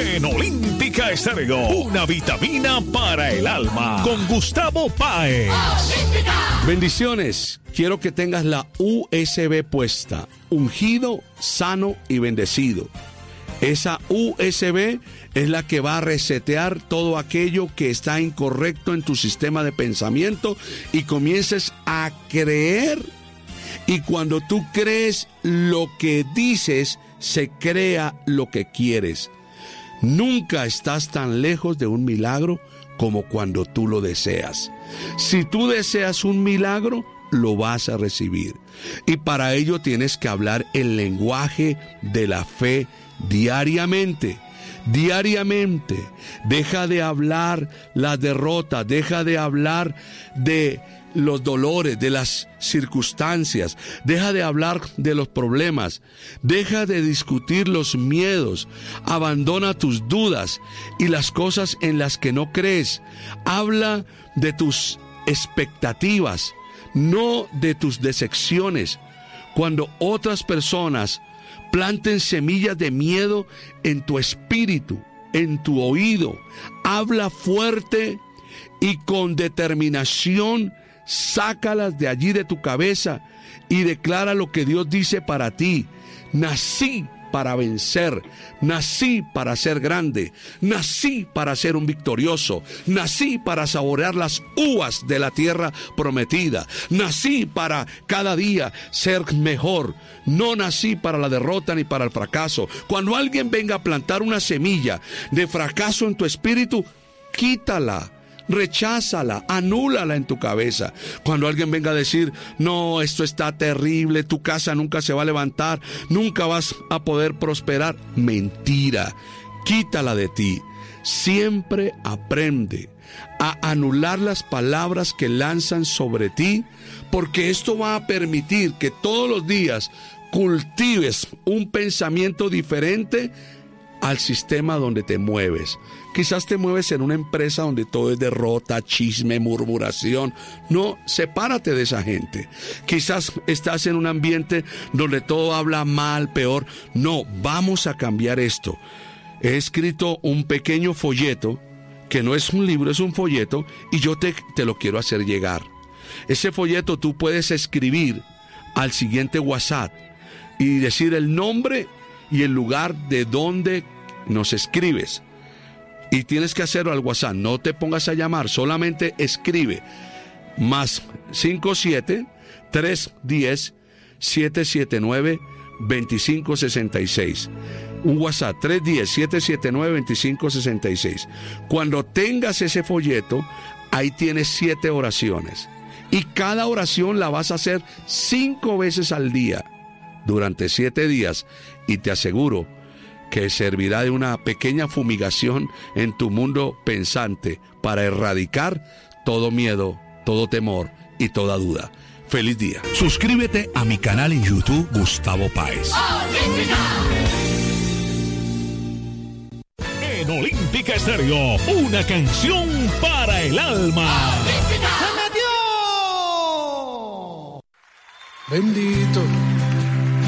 En Olímpica Estéreo, una vitamina para el alma. Con Gustavo Páez. Bendiciones. Quiero que tengas la USB puesta. Ungido, sano y bendecido. Esa USB es la que va a resetear todo aquello que está incorrecto en tu sistema de pensamiento y comiences a creer. Y cuando tú crees lo que dices, se crea lo que quieres. Nunca estás tan lejos de un milagro como cuando tú lo deseas. Si tú deseas un milagro, lo vas a recibir. Y para ello tienes que hablar el lenguaje de la fe diariamente. Diariamente. Deja de hablar la derrota, deja de hablar de los dolores, de las circunstancias, deja de hablar de los problemas, deja de discutir los miedos, abandona tus dudas y las cosas en las que no crees. Habla de tus expectativas, no de tus decepciones. Cuando otras personas planten semillas de miedo en tu espíritu, en tu oído, habla fuerte y con determinación. Sácalas de allí de tu cabeza y declara lo que Dios dice para ti. Nací para vencer, nací para ser grande, nací para ser un victorioso, nací para saborear las uvas de la tierra prometida, nací para cada día ser mejor, no nací para la derrota ni para el fracaso. Cuando alguien venga a plantar una semilla de fracaso en tu espíritu, quítala. Recházala, anúlala en tu cabeza. Cuando alguien venga a decir, no, esto está terrible, tu casa nunca se va a levantar, nunca vas a poder prosperar, mentira, quítala de ti. Siempre aprende a anular las palabras que lanzan sobre ti, porque esto va a permitir que todos los días cultives un pensamiento diferente al sistema donde te mueves. Quizás te mueves en una empresa donde todo es derrota, chisme, murmuración. No, sepárate de esa gente. Quizás estás en un ambiente donde todo habla mal, peor. No, vamos a cambiar esto. He escrito un pequeño folleto, que no es un libro, es un folleto, y yo te lo quiero hacer llegar. Ese folleto tú puedes escribir al siguiente WhatsApp y decir el nombre y el lugar de donde nos escribes. Y tienes que hacerlo al WhatsApp, no te pongas a llamar, solamente escribe más 57-310-779-2566. Un WhatsApp 310-779-2566. Cuando tengas ese folleto, ahí tienes 7 oraciones. Y cada oración la vas a hacer 5 veces al día durante 7 días. Y te aseguro que servirá de una pequeña fumigación en tu mundo pensante para erradicar todo miedo, todo temor y toda duda. ¡Feliz día! Suscríbete a mi canal en YouTube, Gustavo Páez. En Olímpica Estéreo, una canción para el alma. ¡Se metió! Bendito